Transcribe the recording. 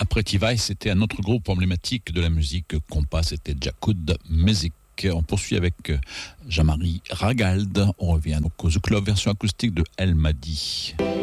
Après Tivai, c'était un autre groupe emblématique de la musique compas, c'était Jacoud Music. On poursuit avec Jean-Marie Ragald. On revient donc au Zouk Club version acoustique de El Madi.